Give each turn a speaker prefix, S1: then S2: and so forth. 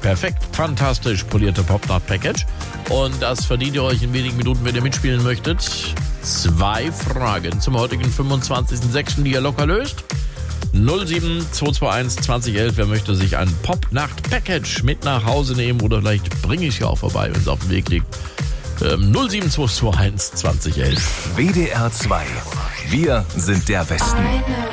S1: Perfekt, fantastisch polierte Pop-Nacht-Package. Und das verdient ihr euch in wenigen Minuten, wenn ihr mitspielen möchtet. 2 Fragen zum heutigen 25.06., die ihr locker löst. 07221 2011, wer möchte sich ein Pop-Nacht-Package mit nach Hause nehmen oder vielleicht bringe ich es ja auch vorbei, wenn es auf dem Weg liegt. 07221 2011.
S2: WDR 2. Wir sind der Westen.